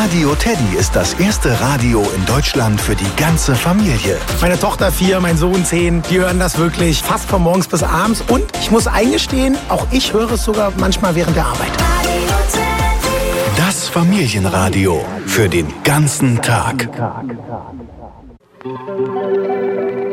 Radio Teddy ist das erste Radio in Deutschland für die ganze Familie. Meine Tochter 4, mein Sohn 10, die hören das wirklich fast von morgens bis abends. Und ich muss eingestehen, auch ich höre es sogar manchmal während der Arbeit. Das Familienradio für den ganzen Tag.